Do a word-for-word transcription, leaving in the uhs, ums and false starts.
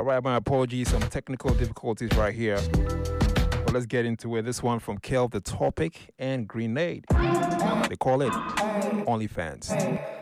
right, my apologies, some technical difficulties right here. But let's get into it. This one from Kel The Topic and Grenade. They call it OnlyFans.